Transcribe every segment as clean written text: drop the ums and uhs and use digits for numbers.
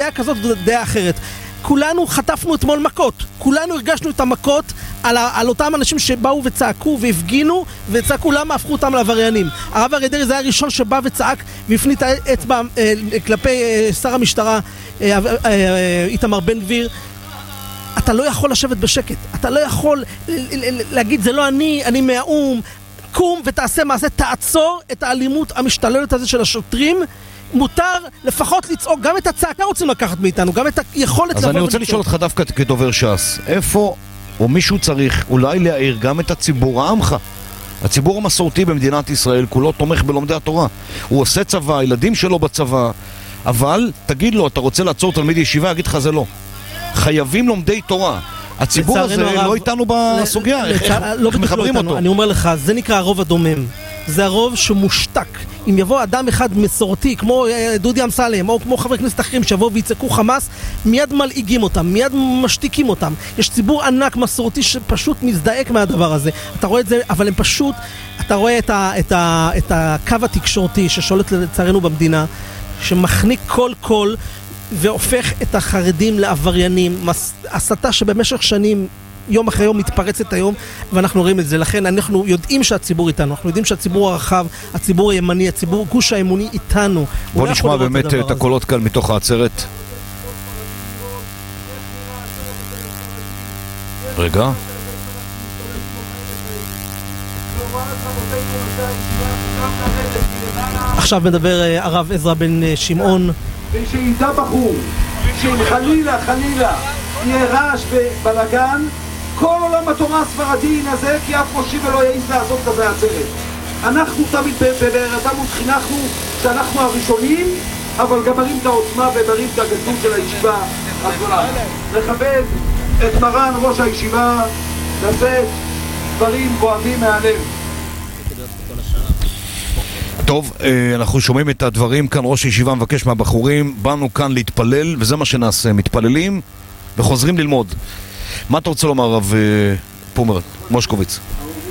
דעה כזאת ודעה אחרת. כולנו חטפנו אתמול מכות, כולנו הרגשנו את המכות על אותם אנשים שבאו וצעקו והפגינו וצעקו למה הפכו אותם לעבריינים. הרב אריה דרעי זה היה הראשון שבא וצעק והפנה את האצבע כלפי שר המשטרה איתמר בן גביר. אתה לא יכול לשבת בשקט, אתה לא יכול להגיד זה לא אני מהאום. קום ותעשה מעשה, תעצור את האלימות המשתללת הזה של השוטרים. מותר לפחות לצעוק, גם את הצעקה רוצים לקחת מאיתנו, גם את היכולת אז אני רוצה לשאול אותך דווקא כדובר ש"ס, איפה או מישהו צריך אולי להעיר גם את הציבור העמך, הציבור המסורתי במדינת ישראל, כולו תומך בלומדי התורה, הוא עושה צבא, הילדים שלו בצבא, אבל תגיד לו, אתה רוצה לעצור תלמיד ישיבה, אגיד לך זה לא, חייבים לומדי תורה. הציבור הזה לא איתנו בסוגיה, איך מחברים אותו? אני אומר לך, זה נקרא הרוב הדומם, זה הרוב שמושתק. אם יבוא אדם אחד מסורתי כמו דודי אמסלם או כמו חברי כנסת אחרים שיבואו ויצעקו חמאס, מיד מלעיגים אותם, מיד משתיקים אותם. יש ציבור ענק מסורתי שפשוט מזדעק מהדבר הזה, אתה רואה את זה, אבל הם פשוט, אתה רואה את הקו התקשורתי ששולט לצערנו במדינה, שמחניק כל קול והופך את החרדים לעבריינים, הסתה שבמשך שנים יום אחרי יום מתפרצת היום, ואנחנו רואים את זה. לכן אנחנו יודעים שהציבור איתנו, אנחנו יודעים שהציבור הרחב, הציבור הימני, הציבור גוש האמוני איתנו. בוא נשמע באמת את הקולות כאן מתוך העצרת. רגע. עכשיו מדבר הרב עזרא בן שמעון. ושידע בחור שאם חלילה יהיה רעש ובלגן, כל עולם התורה הספרדין הזה, כי אף מושיב ולא יעיז לעשות כזה עצרת. אנחנו תמיד ברדמות חינכנו שאנחנו הראשונים, אבל גם מרים את העוצמה ומרים את הגדלות של הישיבה הגדולה. לכבד את מרן ראש הישיבה, לשאת דברים כואבים מהלב. טוב, אנחנו שומעים את הדברים כאן, ראש הישיבה מבקש מהבחורים, באנו כאן להתפלל, וזה מה שנעשה, מתפללים וחוזרים ללמוד. מה אתה רוצה לומר, רב פומר, מושקוביץ?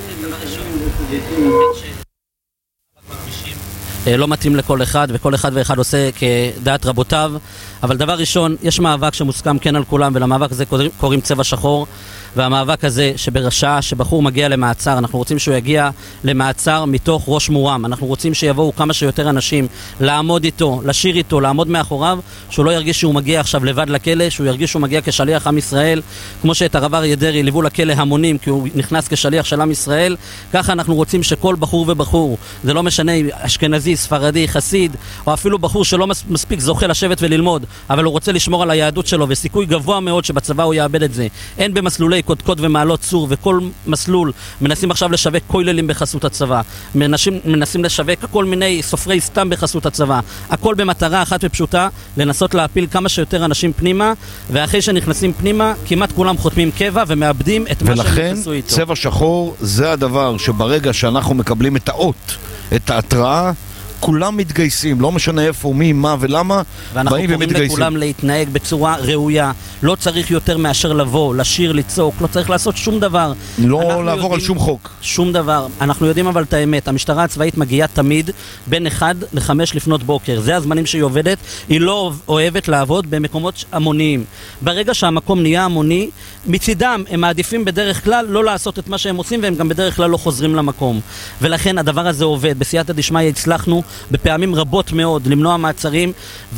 לא מתאים לכל אחד, וכל אחד ואחד עושה כדעת רבותיו, אבל דבר ראשון, יש מאבק שמוסכם כן על כולם, ולמאבק הזה קוראים צבע שחור, והמאבק הזה שבשעה שבחור מגיע למעצר, אנחנו רוצים שהוא יגיע למעצר מתוך ראש מורם, אנחנו רוצים שיבואו כמה שיותר אנשים לעמוד איתו, לשיר איתו, לעמוד מאחוריו, שהוא לא ירגיש שהוא מגיע עכשיו לבד לכלא, שהוא ירגיש שהוא מגיע כשליח עם ישראל, כמו שאת הרב אריה דרעי ליוו לכלא המונים כי הוא נכנס כשליח של עם ישראל. ככה אנחנו רוצים שכל בחור ובחור, זה לא משנה אשכנזי, ספרדי, חסיד, או אפילו בחור שלא מספיק זוכה לשבת וללמוד, אבל הוא רוצה לשמור על היהדות שלו, וסיכוי גבוה מאוד שבצבא הוא יאבד את זה. אין במסלולי קודקוד ומעלות צור, וכל מסלול מנסים עכשיו לשווק כוללים בחסות הצבא, מנסים לשווק כל מיני סופרי סתם בחסות הצבא, הכל במטרה אחת ופשוטה, לנסות להפיל כמה שיותר אנשים פנימה, ואחרי שנכנסים פנימה כמעט כולם חותמים קבע ומאבדים את מה שהם נכנסו איתו. ולכן צבע שחור זה הדבר שברגע שאנחנו מקבלים את האות, את ההתראה, כולם מתגייסים, לא משנה איפה, מי, מה ולמה, ואנחנו קוראים לכולם להתנהג בצורה ראויה. לא צריך יותר מאשר לבוא, לשיר, לצעוק, לא צריך לעשות שום דבר. לא לעבור על שום חוק. שום דבר. אנחנו יודעים אבל את האמת, המשטרה הצבאית מגיעה תמיד בין 1 ל-5 לפנות בוקר. זה הזמנים שהיא עובדת, היא לא אוהבת לעבוד במקומות המוניים. ברגע שהמקום נהיה המוני, מצידם הם מעדיפים בדרך כלל לא לעשות את מה שהם עושים, והם גם בדרך כלל לא חוזרים למקום. ולכן הדבר הזה עובד. בסייעתא דשמיא הצלחנו בפעמים רבות מאוד למנוע מעצרים,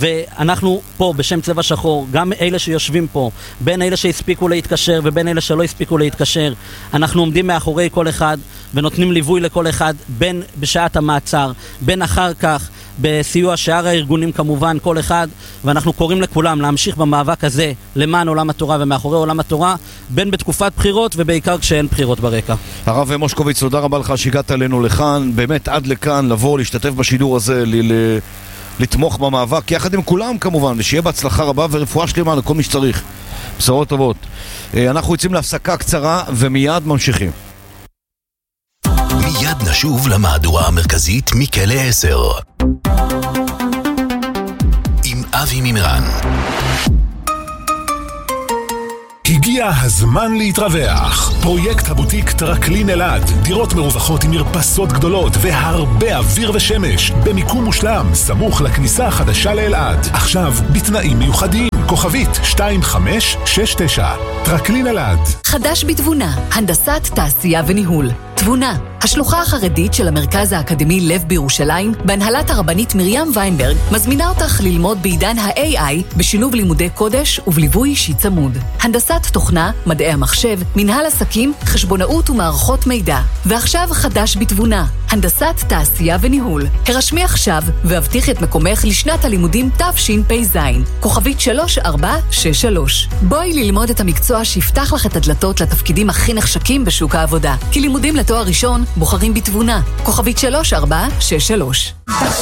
ואנחנו פה בשם צבע שחור, גם אלה שיושבים פה, בין אלה שהספיקו להתקשר ובין אלה שלא הספיקו להתקשר, אנחנו עומדים מאחורי כל אחד ונותנים ליווי לכל אחד, בין בשעת המעצר, בין אחר כך בסיוע שאר הארגונים כמובן, כל אחד, ואנחנו קוראים לכולם להמשיך במאבק הזה למען עולם התורה ומאחורי עולם התורה, בין בתקופת בחירות ובעיקר כשאין בחירות ברקע. הרב מושקוביץ, תודה רבה לך שהגעת אלינו לכאן, באמת עד לכאן, לבוא, להשתתף בשידור הזה, לתמוך במאבק, יחד עם כולם כמובן, ושיהיה בהצלחה רבה ורפואה שלמה לכל מי שצריך. בשורות טובות. אנחנו יוצאים להפסקה קצרה ומיד ממשיכים. מיד נשוב למהדורה המרכזית מכלא 10 עם אבי מימרן. הגיע הזמן להתרווח. פרויקט הבוטיק טרקלין אלעד, דירות מרווחות עם מרפסות גדולות והרבה אוויר ושמש, במיקום מושלם, סמוך לכניסה החדשה לאלעד. עכשיו בתנאים מיוחדים. כוכבית 2569. טרקלין אלעד. חדש בתבונה, הנדסת תעשייה וניהול. תבונה, השלוחה החרדית של המרכז האקדמי לב בירושלים, בהנהלת הרבנית מרים ויינברג, מזמינה אותך ללמוד בעידן ה-AI בשילוב לימודי קודש ובליווי אישי צמוד. הנדסת תוכנה, מדעי המחשב, מנהל עסקים, חשבונאות ומערכות מידע. ועכשיו חדש בתבונה, הנדסת תעשייה וניהול. הרשמי עכשיו והבטיח את מקומך לשנת הלימודים תשפ"ז, כוכבית 3463. בואי ללמוד את המקצוע שיפתח לך את הדלתות לתפקידים הכי נחשקים בשוק העבודה. כי לימודים לתואר ראשון בוחרים בתבונה, כוכבית 3463.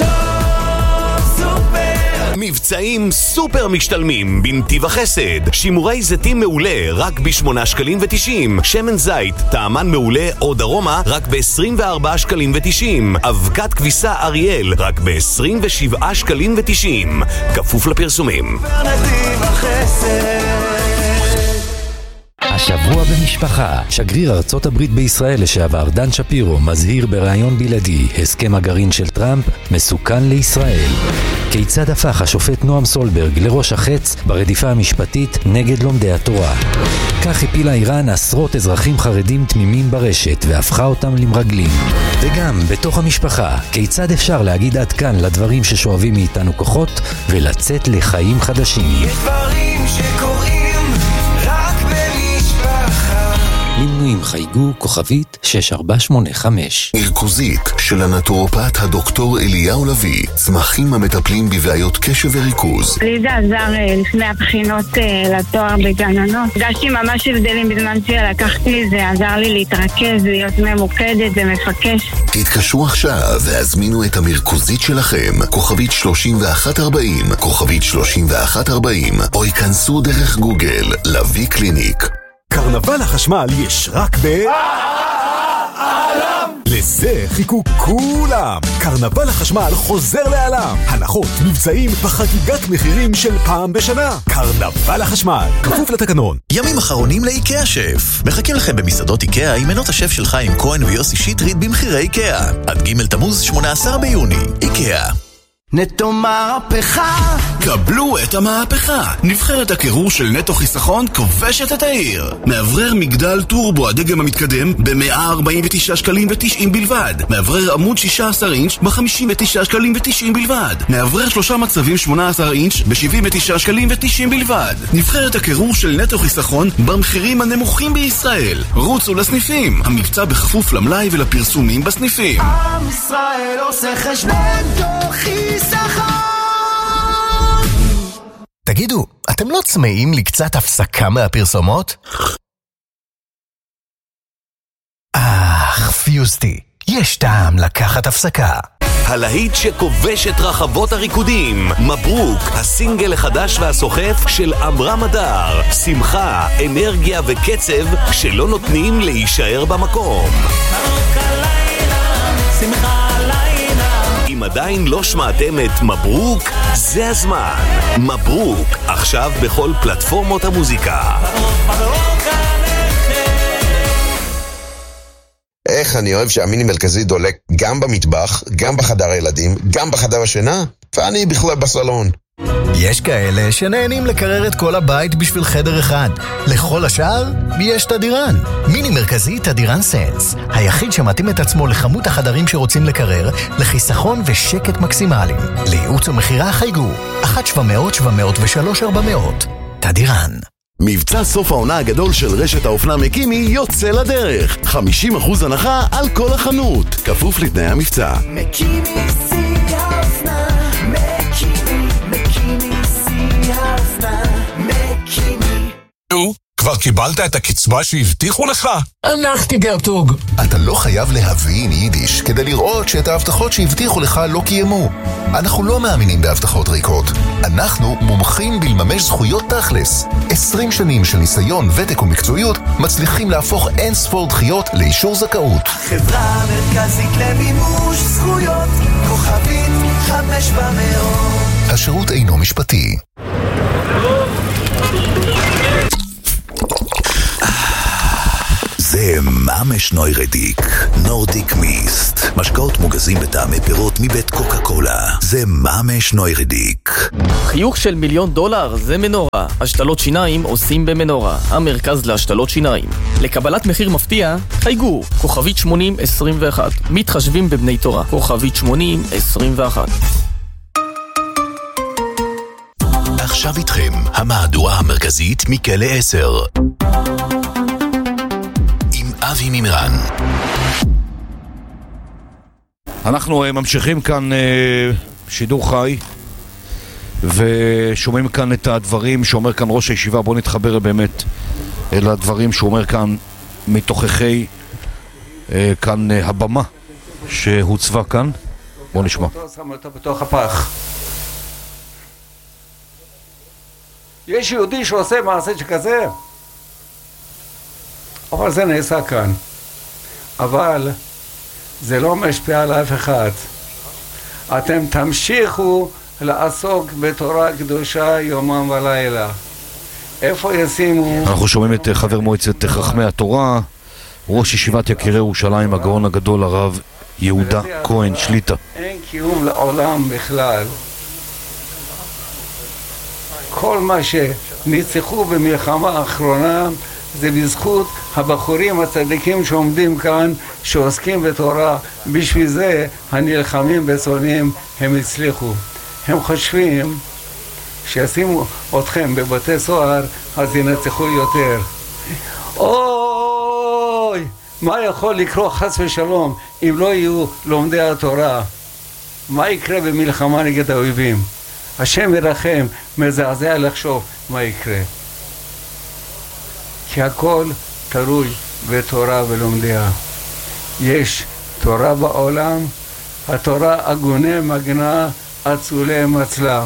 מבצעים סופר משתלמים בנתיב החסד. שימורי זיתים מעולה רק ב8.90 שקלים. שמן זית טעמן מעולה או דרומה רק ב24.90 שקלים. אבקת כביסה אריאל רק ב27.90 שקלים. כפוף לפרסומים. נתיב החסד. השבוע במשפחה, שגריר ארצות הברית בישראל לשעבר דן שפירו מזהיר בראיון בלעדי, הסכם הגרעין של טראמפ מסוכן לישראל. כיצד הפך השופט נועם סולברג לראש החץ ברדיפה המשפטית נגד לומדי התורה. כך הפילה איראן עשרות אזרחים חרדים תמימים ברשת והפכה אותם למרגלים. וגם בתוך המשפחה, כיצד אפשר להגיד עד כאן לדברים ששואבים מאיתנו כוחות ולצאת לחיים חדשים. יש דברים שקורים למנויים חייגו כוכבית 6485. מרכוזית של הנטורופט הדוקטור אליהו לוי, צמחים המטפלים בבעיות קשב וריכוז. לי זה עזר לפני הבחינות לתואר בגננות. הרגשתי ממש הבדלים בזמן שלקחתי, זה עזר לי להתרכז, להיות ממוקדת ומפקש. תתקשרו עכשיו והזמינו את המרכוזית שלכם, כוכבית 3140, כוכבית 3140, או ייכנסו דרך גוגל, לוי קליניק. קרנבל החשמל יש רק העלם. לזה חיכו כולם. קרנבל החשמל חוזר לעלם. הנחות, מבצעים וחגיגת מחירים של פעם בשנה. קרנבל החשמל, כפוף לתקנון. ימים אחרונים לאיקאה שף. מחכים לכם במסעדות איקאה עם מנות השף של חיים כהן ויוסי שטרית במחירי איקאה. עד ג' תמוז 18 ביוני. איקאה. נטו מהפכה. קבלו את המהפכה. נבחרת הקירור של נטו חיסכון כובשת את העיר. מאוורר מגדל טורבו הדגם המתקדם ב-149 שקלים ו90 בלבד. מאוורר עמוד 16 אינץ' ב-59 שקלים ו90 בלבד. מאוורר 3 מצבים 18 אינץ' ב-79 שקלים ו90 בלבד. נבחרת הקירור של נטו חיסכון במחירים הנמוכים בישראל. רוצו לסניפים. המבצע בכפוף למלאי ולפרסומים בסניפים. עם ישראל עושה חשבון נטו חיסכון. תגידו, אתם לא צמאים לקצת הפסקה מהפרסומות? פיוסטי, יש טעם לקחת הפסקה. הלהיט שכובש את רחבות הריקודים, מברוק, הסינגל החדש והסוחף של אברהם אדר. שמחה, אנרגיה וקצב שלא נותנים להישאר במקום. אם עדיין לא שמעתם את מברוק, זה הזמן. מברוק, עכשיו בכל פלטפורמות המוזיקה. איך אני אוהב שהמיני מרכזי דולק גם במטבח, גם בחדר הילדים, גם בחדר השינה, ואני בכלל בסלון. יש כאלה שנהנים לקרר את כל הבית בשביל חדר אחד. לכל השאר יש תדירן. מיני מרכזי תדירן סנס, היחיד שמתאים את עצמו לכמות החדרים שרוצים לקרר, לחיסכון ושקט מקסימליים. לייעוץ ומחירה חייגו 1-700-703-400. תדירן. מבצע סוף העונה הגדול של רשת האופנה מקימי יוצא לדרך. 50% הנחה על כל החנות, כפוף לתנאי המבצע. מקימי שיא האופנה, מקימי שיא האופנה, מקימי. נו, כבר קיבלת את הקצבה שהבטיחו לך? הנחתי גרטוג. אתה לא חייב להבין יידיש כדי לראות שאת ההבטחות שהבטיחו לך לא קיימו. אנחנו לא מאמינים בהבטחות ריקות. אנחנו מומחים בלממש זכויות תכלס. 20 שנים של ניסיון, ותק ומקצועיות מצליחים להפוך אין ספור דחיות לאישור זכאות. חברה מרכזית למימוש זכויות, כוכבית 500. השירות אינו משפטי. זה מה מאמש נוירדיק, נורדיק מיסט. משקאות מוגזים בטעמי פירות מבית קוקה קולה. זה מאמש נוירדיק. חיוך של $1,000,000 זה מנורה. השתלות שיניים עושים במנורה, המרכז להשתלות שיניים. לקבלת מחיר מפתיע, חייגו, כוכבית 8021. מתחשבים בבני תורה, כוכבית 8021. עכשיו איתכם, המהדורה המרכזית מכלא 10. עם אבי מימרן. אנחנו ממשיכים כאן שידור חי ושומעים כאן את הדברים שאומר כאן ראש הישיבה. בואו נתחבר באמת אל הדברים שאומר כאן מתוככי כאן הבמה שהוצבה כאן. בואו נשמע. שם אותו בתוך הפח. יש יהודי שעושה מעשה שכזה, אבל זה נעשה כאן. אבל זה לא משפיע על אף אחד. אתם תמשיכו לעסוק בתורה קדושה יומם ולילה. איפה ישימו? אנחנו שומעים את חבר מועצת חכמי התורה, ראש ישיבת יקירי ירושלים, הגאון הגדול הרב יהודה כהן שליטה. אין קיום לעולם בכלל. כל מה שניצחו במלחמה האחרונה זה בזכות הבחורים הצדיקים שעומדים כאן, שעוסקים בתורה. בשביל זה הנלחמים בצונים הם הצליחו. הם חושבים שישימו אתכם בבתי סוהר אז ינצחו יותר. אוי, מה יכול לקרות חס ושלום אם לא יהיו לומדי התורה? מה יקרה במלחמה נגד האויבים? השם ירחם, מזעזע לחשוב מה יקרה. כי הכל תלוי בתורה ולומדיה. יש תורה בעולם, התורה אגונה מגנה, אצולה מצלה.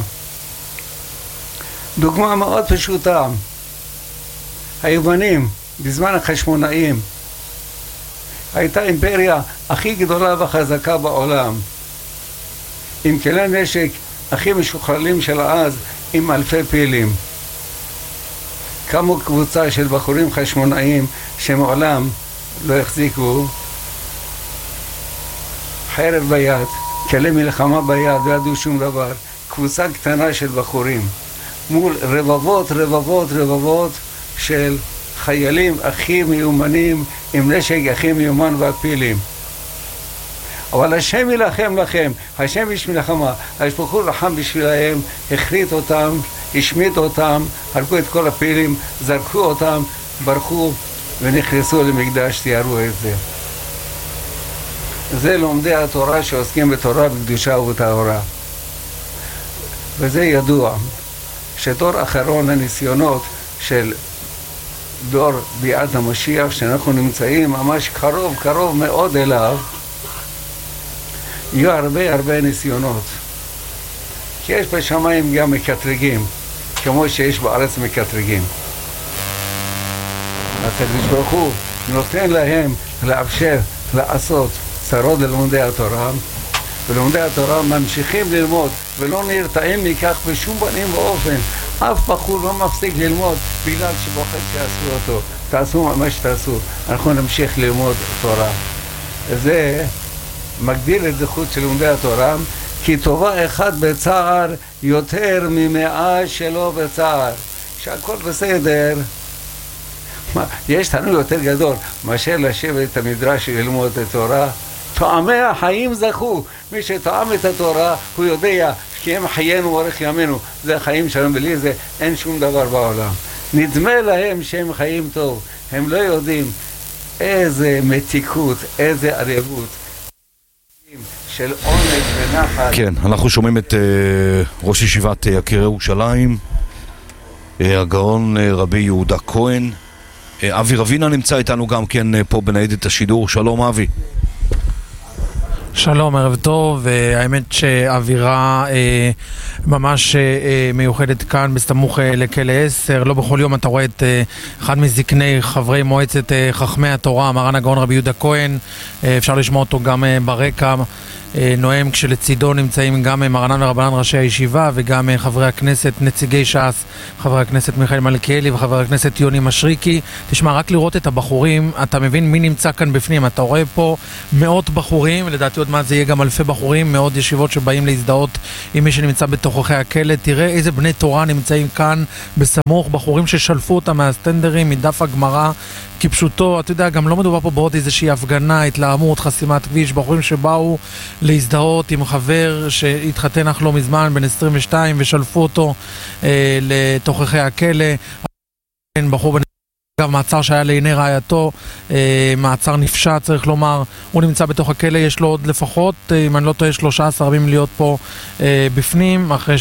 דוגמה מאוד פשוטה. היוונים, בזמן החשמונאים, הייתה אימפריה הכי גדולה וחזקה בעולם. עם כלי נשק הכי משוכללים של אז, עם אלפי פילים. קמו קבוצה של בחורים חשמונאים שמעולם לא החזיקו חרב ביד, כלי מלחמה ביד, לא ידעו שום דבר. קבוצה קטנה של בחורים מול רבבות של חיילים הכי מיומנים עם נשק הכי מיומן והפילים. אבל השם ילחם לכם, השם יש מלחמה. השפחו לחם בשבילהם, החריט אותם, השמיט אותם, הרגו את כל הפילים, זרקו אותם, ברחו ונכנסו למקדש, תיארו את זה. זה לומדי התורה שעוסקים בתורה בקדושה ובטהרה. וזה ידוע שדור אחרון הניסיונות של דור ביאת המשיח, שאנחנו נמצאים ממש קרוב מאוד אליו, יהיו הרבה ניסיונות. כי יש בשמיים גם מקטרגים, כמו שיש בארץ מקטרגים. הקדוש ברוך הוא נותן להם לאפשר לעשות צרות ללומדי התורה, ולומדי התורה ממשיכים ללמוד ולא נרתעים מכך בשום פנים ואופן. אף בחור לא מפסיק ללמוד בגלל שבוחד שיעשו אותו. תעשו מה שתעשו, אנחנו נמשיך ללמוד תורה. זה מגדיל את זכות של לומדי התורה, כי טובה אחד בצער יותר מ100 שלא בצער. שהכל בסדר. יש תענוג יותר גדול מאשר לשבת את המדרש וללמוד את התורה. טועמי החיים זכו. מי שטועם את התורה הוא יודע כי הם חיינו ואורך ימינו. זה החיים שלנו, בלי זה אין שום דבר בעולם. נדמה להם שהם חיים טוב, הם לא יודעים איזה מתיקות, איזה ערבות של עונג ונחת. כן, אנחנו שומעים את ראש ישיבת יקירי ירושלים, הגאון רבי יהודה כהן. אבי רבינה נמצא איתנו גם כן פה בניידת השידור. שלום אבי. שלום, ערב טוב. האמת שאווירה ממש מיוחדת כאן בסמוך לכלא 10. לא בכל יום אתה רואה את אחד מזקני חברי מועצת חכמי התורה, מרן הגאון רבי יהודה כהן. אפשר לשמוע אותו גם ברקע. נואם כשלצידו נמצאים גם מרנן ורבנן ראשי הישיבה וגם חברי הכנסת, נציגי ש"ס, חבר הכנסת מיכאל מלכיאלי וחבר הכנסת יוני משריקי. תשמע, רק לראות את הבחורים, אתה מבין מי נמצא כאן בפנים. אתה רואה פה מאות בחורים, לדעתי עוד מעט זה יהיה גם אלפי בחורים, מאות ישיבות שבאים להזדהות עם מי שנמצא בתוככי הכלא. תראה איזה בני תורה נמצאים כאן בסמוך, בחורים ששלפו אותם מהסטנדרים, מדף הגמרא כפשוטו. אתה יודע, גם לא מדובר פה בעוד איזושהי הפגנה, התלהמות, חסימת כביש, בחורים שבאו להזדהות עם חבר שהתחתן אך לא מזמן, בן 22, ושלפו אותו לתוככי הכלא. בחור אגב, מעצר שהיה לעיני רעייתו, מעצר נפשע צריך לומר, הוא נמצא בתוך הכלא, יש לו עוד לפחות, אם אני לא טועה, 13 ימים להיות פה בפנים, אחרי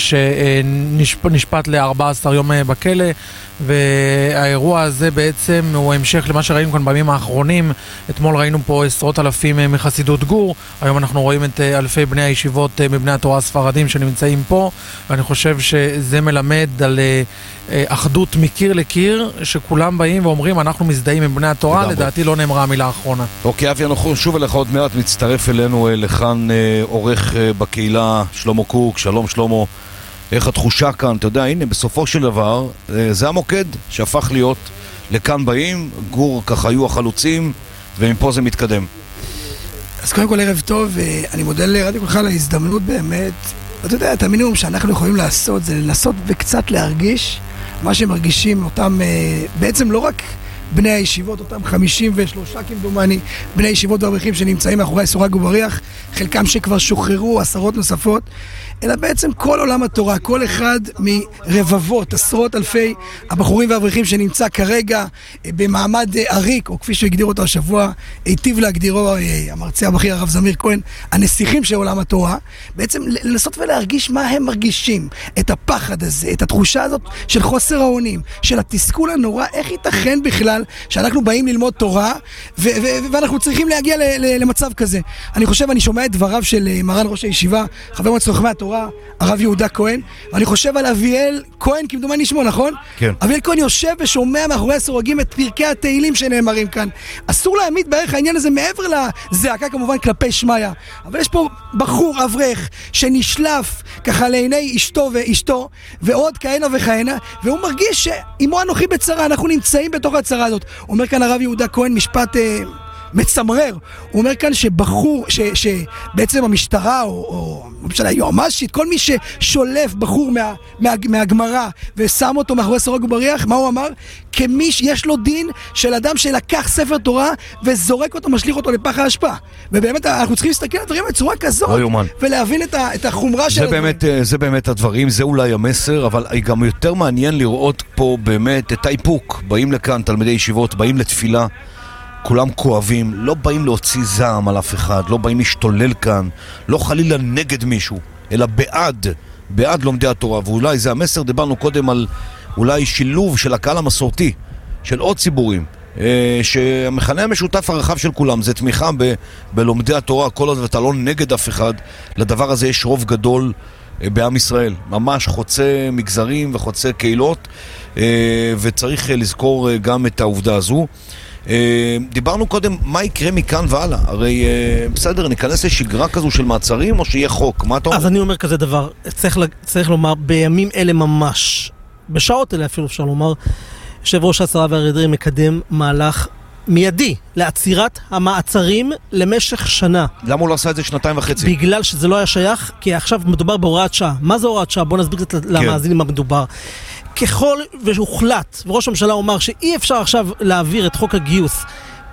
שנשפט ל-14 יום בכלא, והאירוע הזה בעצם הוא המשך למה שראינו כאן בימים האחרונים. אתמול ראינו פה עשרות אלפים מחסידות גור, היום אנחנו רואים את אלפי בני הישיבות מבני התורה הספרדים שנמצאים פה, ואני חושב שזה מלמד על אחדות מקיר לקיר, שכולם באים ואומרים אנחנו מזדהים עם בני התורה. לדעתי לא נאמרה המילה האחרונה. אוקיי, אבי, אנחנו שוב אליך עוד מעט, מצטרף אלינו לכאן עורך בקהילה שלמה קוק. שלום שלמה, איך התחושה כאן? אתה יודע, הנה בסופו של דבר זה המוקד שהפך להיות, לכאן באים, גור ככה היו החלוצים ומפה זה מתקדם. אז קודם כל ערב טוב, אני מודה לרדיו כולך על ההזדמנות באמת. אתה יודע, את המינימום שאנחנו יכולים לעשות זה לנסות וקצת להרגיש מה שמרגישים אותם, בעצם לא רק בני הישיבות, אותם 53 כמדומני בני ישיבות ואברכים שנמצאים מאחורי סורג ובריח, חלקם שכבר שוחררו, עשרות נוספות, אלא בעצם כל עולם התורה, כל אחד מרבבות, עשרות אלפי הבחורים והאברכים שנמצא כרגע במעמד עריק, או כפי שהגדיר אותו השבוע, היטיב להגדירו המרצה הבכיר הרב זמיר כהן, הנסיכים של עולם התורה, בעצם לנסות ולהרגיש מה הם מרגישים, את הפחד הזה, את התחושה הזאת של חוסר האונים, של התסכול הנורא, איך ייתכן בכלל שאנחנו באים ללמוד תורה ואנחנו צריכים להגיע למצב כזה. אני חושב, אני שומע את דבריו של מרן ראש הישיבה, חבר מועצת חכמי התורה, הרב יהודה כהן, ואני חושב על אביאל כהן, כמדומני שמו, נכון? כן. אביאל כהן יושב ושומע מאחורי הסורגים את פרקי התהילים שנאמרים כאן. אסור להעמיד בערך העניין הזה מעבר לזעקה כמובן כלפי שמיה. אבל יש פה בחור אברך שנשלף ככה לעיני אשתו ואשתו ועוד כהנה וכהנה, והוא מרגיש שאמו אנוכי בצרה, אנחנו נמצאים בתוך הצרה הזאת. הוא אומר כאן הרב יהודה כהן משפט מצמרר. הוא אומר כאן שבחור, שבעצם המשטרה או היועמ"שית, כל מי ששולף בחור מהגמרא ושם אותו מאחורי סורג ובריח, מה הוא אמר? כמי שיש לו דין של אדם שלקח ספר תורה וזורק אותו, משליך אותו לפח האשפה. ובאמת אנחנו צריכים להסתכל על הדברים בצורה כזאת ולהבין את החומרה של הדברים. זה באמת הדברים, זה אולי המסר, אבל גם יותר מעניין לראות פה באמת את האיפוק. באים לכאן תלמידי ישיבות, באים לתפילה, כולם כואבים, לא באים להוציא זעם על אף אחד, לא באים להשתולל כאן, לא חלילה נגד מישהו, אלא בעד לומדי התורה. ואולי זה המסר, דיברנו קודם על אולי שילוב של הקהל המסורתי, של עוד ציבורים, שהמכנה המשותף הרחב של כולם זה תמיכה בלומדי התורה, כל עוד ואתה לא נגד אף אחד. לדבר הזה יש רוב גדול בעם ישראל, ממש חוצה מגזרים וחוצה קהילות, וצריך לזכור גם את העובדה הזו. דיברנו קודם מה יקרה מכאן והלאה. הרי בסדר, ניכנס לשגרה כזו של מעצרים או שיהיה חוק? מה אתה אומר? אז אני אומר כזה דבר, צריך לומר בימים אלה ממש, בשעות אלה אפילו אפשר לומר, יושב ראש השרה והרדרי מקדם מהלך מיידי לעצירת המעצרים למשך שנה. למה הוא לא עשה את זה 2.5? בגלל שזה לא היה שייך, כי עכשיו מדובר בהוראת שעה. מה זה הוראת שעה? בוא נסביר קצת למאזינים מה מדובר. ככל והוחלט, וראש הממשלה אומר שאי אפשר עכשיו להעביר את חוק הגיוס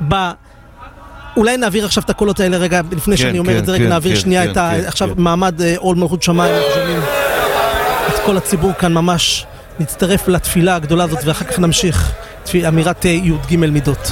אולי נעביר עכשיו את הקולות האלה רגע, לפני שאני אומר את זה, רגע נעביר שנייה את עכשיו מעמד עול מלכות שמיים, את כל הציבור כאן ממש נצטרף לתפילה הגדולה הזאת, ואחר כך נמשיך אמירת י"ג מידות.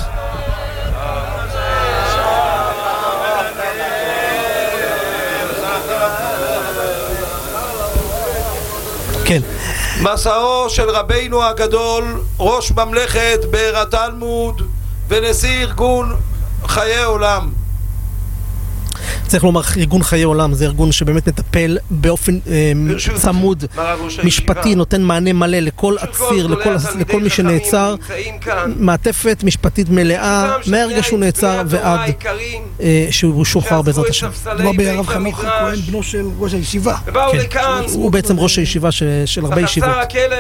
כן. מסעו של רבינו הגדול, ראש ממלכת באר התלמוד ונשיא ארגון חיי עולם. צריך לומר, ארגון חיי עולם זה ארגון שבאמת מטפל באופן צמוד, משפטי, נותן מענה מלא לכל עציר, לכל מי שנעצר, מעטפת משפטית מלאה, מהרגע שהוא נעצר ועד שהוא שוחרר בעזרת השם. כמו ברב חנוך כהן, בנו של ראש הישיבה. הוא בעצם ראש הישיבה של הרבה ישיבות.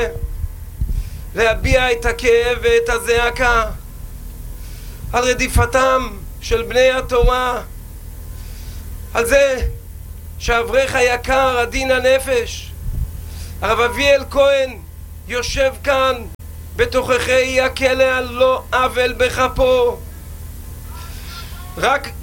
להביע את הכאב ואת הזעקה על רדיפתם של בני התורה, על זה שאברך היקר עדין הנפש הרב אביאל כהן יושב כאן בתוככי הכלא על לא עוול בכפו. רק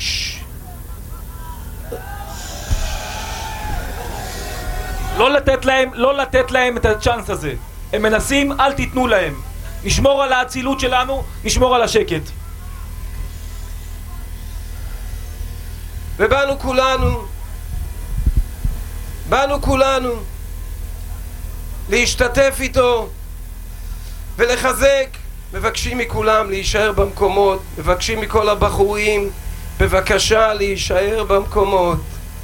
לא לתת להם את הצ'אנס הזה. הם מנסים, אל תיתנו להם. נשמור על האצילות שלנו, נשמור על השקט. ובאנו כולנו להשתתף איתו ולחזק. מבקשים מכולם להישאר במקומות, מבקשים מכל הבחורים בבקשה להישאר במקומות,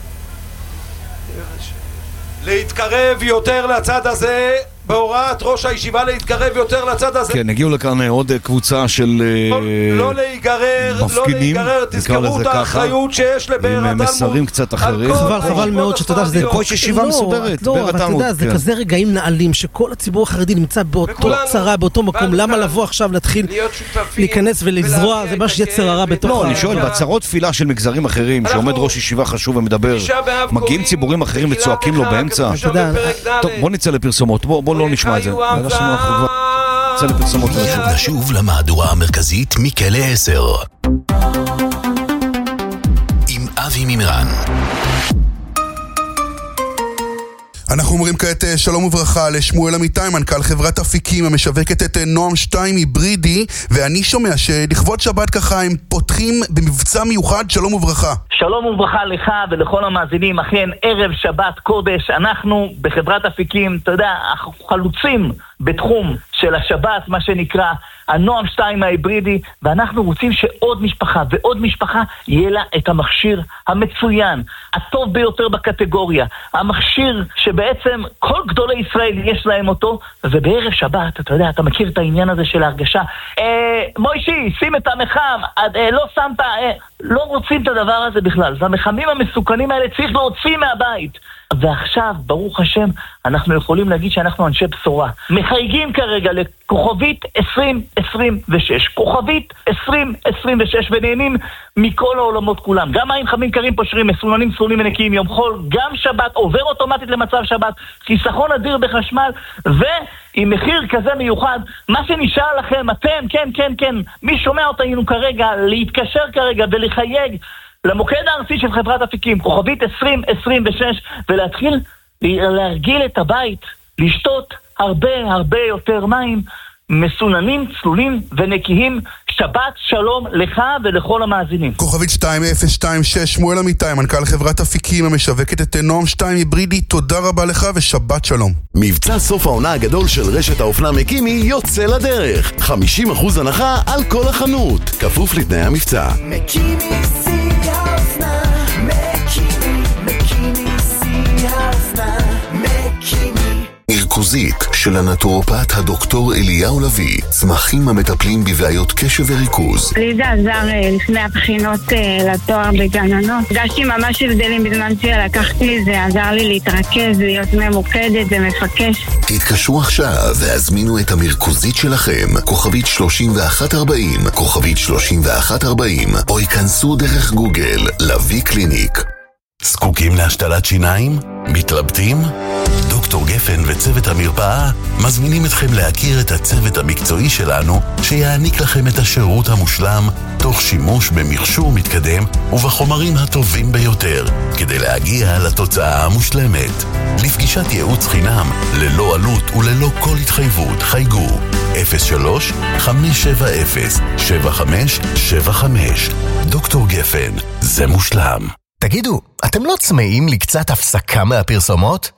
להתקרב יותר לצד הזה, בהוראת ראש הישיבה להתקרב יותר לצד הזה. כן, הגיעו לכאן עוד קבוצה של לא להיגרר, תזכרו את האחריות שיש לבאר התלמוד. עם מסרים קצת אחרים. חבל מאוד שאתה יודע שזה ראש ישיבה מסודרת. לא, אבל אתה יודע, זה כזה רגעים נעלים שכל הציבור החרדי נמצא באותו צרה, באותו מקום. למה לבוא עכשיו להתחיל להיכנס ולזרוע? זה ממש יצר הרע בתוך. לא, אני שואל, בהצהרות תפילה של מגזרים אחרים, שעומד ראש ישיבה חשוב ומדבר, מגיעים ציבורים אחרים וצועקים לו באמצע. טוב, בוא נצא לפרסומות, בוא לא נשמע את זה. נצא לפרסומות ונשוב. נשוב למהדורה המרכזית מכלא 10 עם אבי מימרן. אנחנו אומרים כעת שלום וברכה לשמואל אמיתי, מנכ"ל חברת אפיקים המשווקת את נועם 2 היברידי, ואני שומע שלכבוד שבת ככה הם פותחים במבצע מיוחד. שלום וברכה. שלום וברכה לך ולכל המאזינים. אכן ערב שבת קודש, אנחנו בחברת אפיקים, אתה יודע, חלוצים בתחום של השבת, מה שנקרא הנועם 2 ההיברידי, ואנחנו רוצים שעוד משפחה ועוד משפחה יהיה לה את המכשיר המצוין, הטוב ביותר בקטגוריה, המכשיר שבעצם כל גדולי ישראל יש להם אותו. ובערב שבת, אתה יודע, אתה מכיר את העניין הזה של ההרגשה, מוישי, שים את המחם, לא שמת, לא רוצים את הדבר הזה בכלל. והמחמים המסוכנים האלה צריך להוציא מהבית. ועכשיו, ברוך השם, אנחנו יכולים להגיד שאנחנו אנשי בשורה. מחייגים כרגע לכוכבית 2026, כוכבית 2026, ונהנים מכל העולמות כולם. גם מים חמים קרים פושרים, מסוננים סלולים ונקיים יום חול, גם שבת, עובר אוטומטית למצב שבת, חיסכון אדיר בחשמל, ועם מחיר כזה מיוחד. מה שנשאר לכם, אתם, כן, מי שומע אותנו כרגע, להתקשר כרגע ולחייג למוקד הארצי של חברת אפיקים, כוכבית 2026, ולהתחיל להרגיל את הבית, לשתות הרבה יותר מים, מסוננים, צלולים ונקיים. שבת שלום לך ולכל המאזינים. כוכבית 2026, שמואל אמיתי, מנכ"ל חברת אפיקים המשווקת את נועם 2 היברידי, תודה רבה לך ושבת שלום. מבצע סוף העונה הגדול של רשת האופנה מקימי יוצא לדרך. 50% הנחה על כל החנות, כפוף לתנאי המבצע. מקימי שיא האופנה, מקימי שיא האופנה, מקימי. מרכוזית של הנטורופט הדוקטור אליהו לוי, צמחים המטפלים בבעיות קשב וריכוז. לי זה עזר לפני הבחינות לתואר בגננות. הרגשתי ממש הבדלים בזמן שלקחתי, זה עזר לי להתרכז, להיות ממוקדת ומפקש. תתקשרו עכשיו והזמינו את המרכוזית שלכם, כוכבית 3140, כוכבית 3140, או ייכנסו דרך גוגל, לוי קליניק. זקוקים להשתלת שיניים? מתלבטים? דוקטור גפן וצוות המרפאה מזמינים אתכם להכיר את הצוות המקצועי שלנו שיעניק לכם את השירות המושלם תוך שימוש במכשור מתקדם ובחומרים הטובים ביותר כדי להגיע לתוצאה המושלמת. לפגישת ייעוץ חינם ללא עלות וללא כל התחייבות חייגו 03-570-7575. דוקטור גפן, זה מושלם. תגידו, אתם לא צמאים לקצת הפסקה מהפרסומות?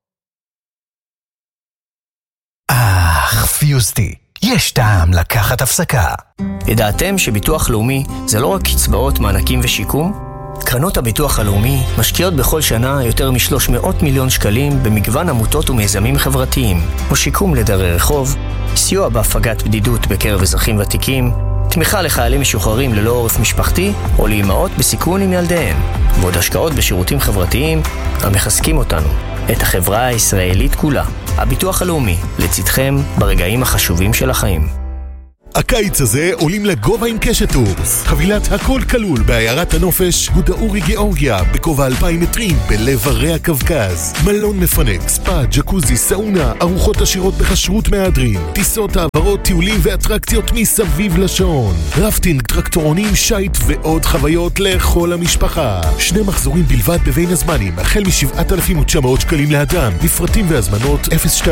פיוסטי, יש טעם לקחת הפסקה. ידעתם שביטוח לאומי זה לא רק קצבאות, מענקים ושיקום? קרנות הביטוח הלאומי משקיעות בכל שנה יותר מ-300 מיליון שקלים במגוון עמותות ומיזמים חברתיים, כמו שיקום לדרי רחוב, סיוע בהפגת בדידות בקרב אזרחים ותיקים, תמיכה לחיילים משוחררים ללא עורף משפחתי או לאימהות בסיכון עם ילדיהם, ועוד השקעות בשירותים חברתיים המחזקים אותנו, את החברה הישראלית כולה. הביטוח הלאומי, לצדכם ברגעים החשובים של החיים. הקיץ הזה עולים לגובה עם קשת טורס. חבילת הכל כלול בעיירת הנופש גודאורי גיאורגיה בקובה 2,000 מטרים בלב הרי הקווקז. מלון מפנק, ספא, ג'קוזי, סאונה, ארוחות עשירות בכשרות מהדרין, טיסות, העברות, טיולים ואטרקציות מסביב לשעון, רפטינג, טרקטורונים, שייט ועוד חוויות לכל המשפחה. 2 מחזורים בלבד בבין הזמנים, החל מ7,900 שקלים לאדם. לפרטים והזמנות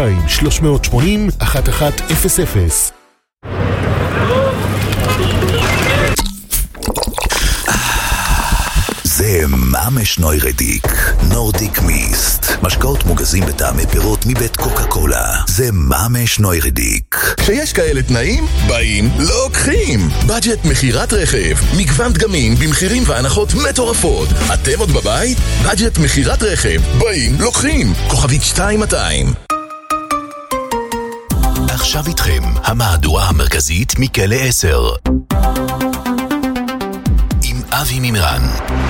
02-380-1100. זה ממש נוירדיק, נורדיק מיסט. משקאות מוגזים בטעמי פירות מבית קוקה קולה. זה ממש נוירדיק. כשיש כאלה תנאים, באים, לוקחים. בדג'ט מחירת רכב, מגוון דגמים במחירים והנחות מטורפות. אתם עוד בבית? בדג'ט מחירת רכב, באים, לוקחים. כוכבית 2200. עכשיו איתכם, המהדורה המרכזית מכלא 10. עם אבי מימרן.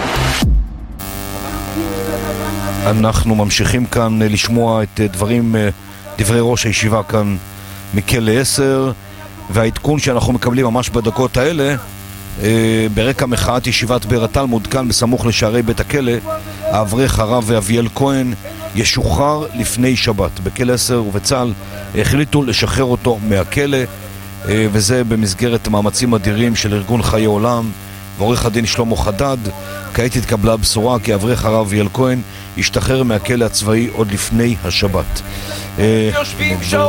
אנחנו ממשיכים כאן לשמוע את דברי ראש הישיבה כאן מכלא 10, והעדכון שאנחנו מקבלים ממש בדקות האלה, ברקע מחאת ישיבת ביר התלמוד כאן בסמוך לשערי בית הכלא, האברך הרב אביאל כהן ישוחרר לפני שבת. בכלא 10 ובצה"ל החליטו לשחרר אותו מהכלא, וזה במסגרת מאמצים אדירים של ארגון חיי עולם ועורך הדין שלמה חדד. כעת התקבלה בשורה כי אברך הרב אביאל כהן ישתחרר מהכלא הצבאי עוד לפני השבת. יושבים שעות